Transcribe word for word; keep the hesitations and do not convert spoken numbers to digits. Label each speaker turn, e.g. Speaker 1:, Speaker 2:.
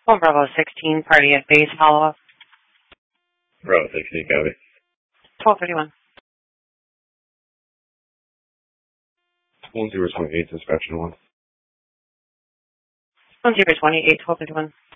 Speaker 1: One Bravo sixteen, party at base, follow-up.
Speaker 2: Bravo sixteen, copy.
Speaker 1: twelve thirty-one.
Speaker 2: one zero twenty-eight, inspection one.
Speaker 1: one zero twenty-eight, twelve thirty-one.